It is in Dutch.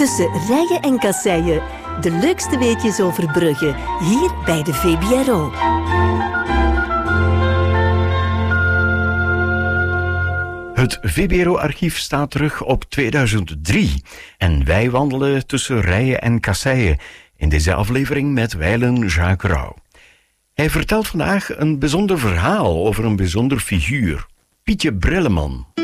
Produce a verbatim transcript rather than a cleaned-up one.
tussen Rijen en Kasseien. De leukste weetjes over Brugge, hier bij de V B R O. Het V B R O-archief staat terug op tweeduizend drie en wij wandelen tussen Rijen en Kasseien in deze aflevering met wijlen Jacques Rauw. Hij vertelt vandaag een bijzonder verhaal over een bijzonder figuur, Pietje Brilleman.